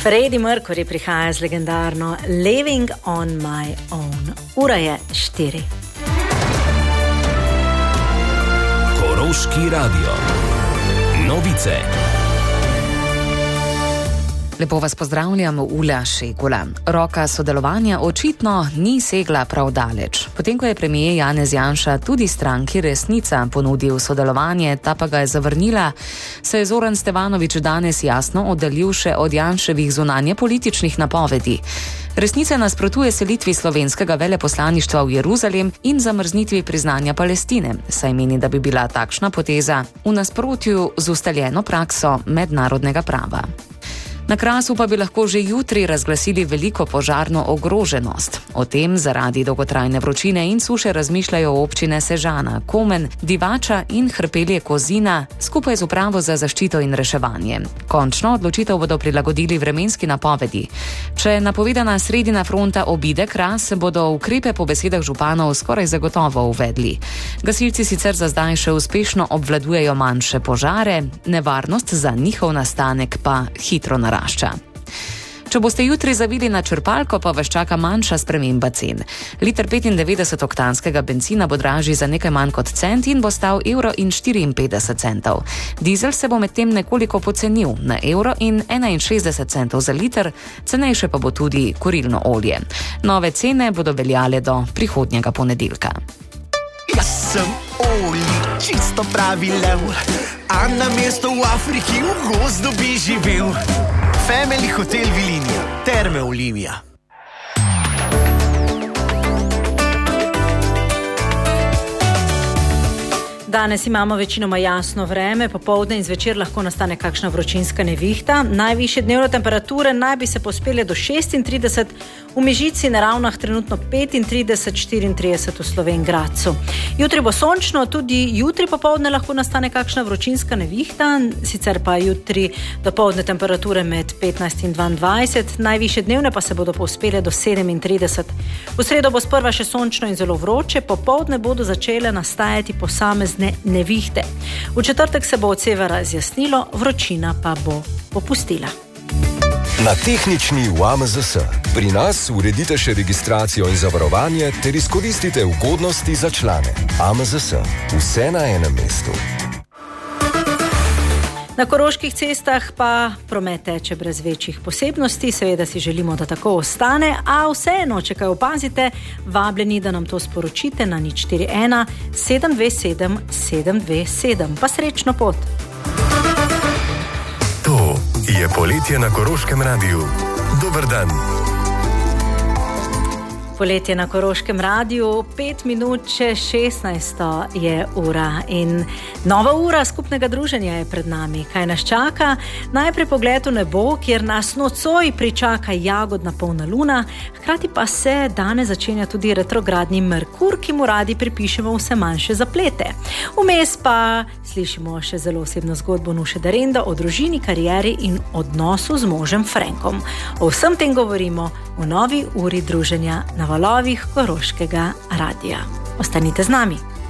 Freddie Mercury prihaja z legendarno Living on My Own. Ura je 4. Koroški radio. Novice. Lepo vas pozdravljam, Ula Šegula. Roka sodelovanja očitno ni segla prav daleč. Potem, ko je premijer Janez Janša tudi stranki Resnica ponudil sodelovanje, ta pa ga je zavrnila, se je Zoran Stevanović danes jasno oddaljil še od Janševih zunanje političnih napovedi. Resnica nasprotuje selitvi slovenskega veleposlaništva v Jeruzalem in zamrznitvi priznanja Palestine, saj meni, da bi bila takšna poteza v nasprotju z ustaljeno prakso mednarodnega prava. Na Krasu pa bi lahko že jutri razglasili veliko požarno ogroženost. O tem zaradi dolgotrajne vročine in suše razmišljajo občine Sežana, Komen, Divača in Hrpelje Kozina skupaj z Upravo za zaščito in reševanje. Končno odločitev bodo prilagodili vremenski napovedi. Če napovedana sredina fronta obide Kras, bodo ukrepe po besedah županov skoraj zagotovo uvedli. Gasilci sicer za zdaj še uspešno obvladujejo manjše požare, nevarnost za njihov nastanek pa hitro narašča. Če boste jutri zavili na črpalko, pa vas čaka manjša sprememba cen. Liter 95-oktanskega bencina bo dražji za nekaj manj kot cent in bo stal €1,54. Dizel se bo medtem nekoliko pocenil na €1,61 za liter, cenejše pa bo tudi kurilno olje. Nove cene bodo veljale do prihodnjega ponedeljka. Jaz sem Oli, čisto pravi lev, a na mesto v Afriki v gozdu bi živel. Family Hotel Vilinija, Terme Olimija. Danes imamo večinoma jasno vreme, popoldne in zvečer lahko nastane kakšna vročinska nevihta. Najvišje dnevne temperature naj bi se povzpele do 36, v Mežici na Ravnah trenutno 35-34 v Slovenj Gradcu. Jutri bo sončno, tudi jutri popoldne lahko nastane kakšna vročinska nevihta, sicer pa jutri dopoldne temperature med 15 in 22, najvišje dnevne pa se bodo povzpele do 37. V sredo bo sprva še sončno in zelo vroče, popoldne bodo začele nastajati posamezne nevihte. V četrtek se bo od severa zjasnilo, vročina pa bo popustila. Na tehnični v AMZS. Pri nas uredite še registracijo in zavarovanje ter izkoristite ugodnosti za člane. AMZS. Vse na enem mestu. Na koroških cestah pa promet teče brez večjih posebnosti, seveda si želimo, da tako ostane, a vseeno, če kaj opazite, vabljeni, da nam to sporočite na 041 727 727. Pa srečno pot! To je Poletje na Koroškem radiju. Dober dan! Poletje na Koroškem radiju, 5 minut čez 16 je ura in nova ura skupnega druženja je pred nami. Kaj nas čaka? Najprej pogled v nebo, kjer nas nocoj pričaka jagodna polna luna, hkrati pa se danes začenja tudi retrogradni Merkur, ki mu radi pripišemo vse manjše zaplete. Vmes pa slišimo še zelo osebno zgodbo Nuše Derenda o družini, karieri in odnosu z možem Frenkom. O vsem tem govorimo v novi uri druženja na valovih Koroškega radija. Ostanite z nami.